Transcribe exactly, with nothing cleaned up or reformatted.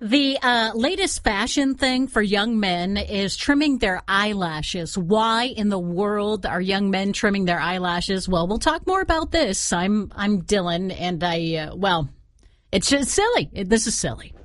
The uh, latest fashion thing for young men is trimming their eyelashes. Why in the world are young men trimming their eyelashes? Well, we'll talk more about this. I'm I'm Dylan, and I, uh, well, it's just silly. This is silly.